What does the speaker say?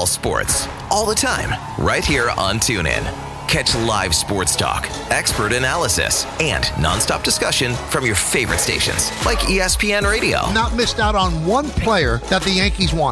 all sports, all the time, right here on TuneIn. Catch live sports talk, expert analysis, and nonstop discussion from your favorite stations like ESPN Radio. Not missed out on one player that the Yankees want.